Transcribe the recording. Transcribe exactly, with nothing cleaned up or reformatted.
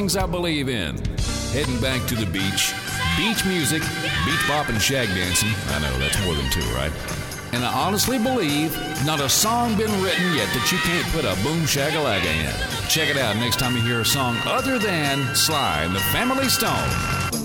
things I believe in. Heading back to the beach, beach music, beach bop and shag dancing. I know, that's more than two, right? And I honestly believe not a song been written yet that you can't put a boom shagalaga in. Check it out next time you hear a song other than Sly and the Family Stone.